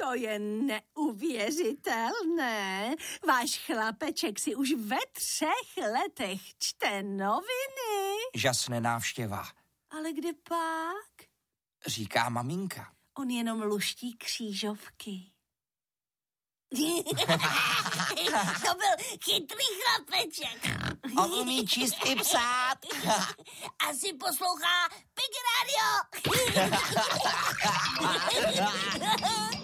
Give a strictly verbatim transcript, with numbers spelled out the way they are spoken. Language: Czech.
To je neuvěřitelné. Váš chlapeček si už ve třech letech čte noviny. Žasne návštěva. Ale kde pak? Říká maminka. On jenom luští křížovky. To byl chytrý chlapeček. On umí číst i psát. Asi poslouchá Pig Radio.